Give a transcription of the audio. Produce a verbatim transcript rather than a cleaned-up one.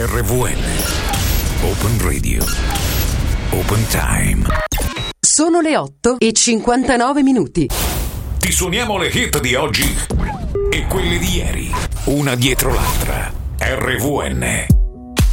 R V N. Open Radio. Open Time. Sono le otto e cinquantanove minuti. Ti suoniamo le hit di oggi e quelle di ieri, una dietro l'altra. R V N.